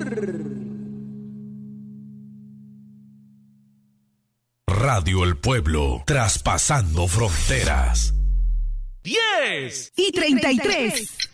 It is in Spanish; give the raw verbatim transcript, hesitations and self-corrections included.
Radio El Pueblo, traspasando fronteras. diez y treinta y tres.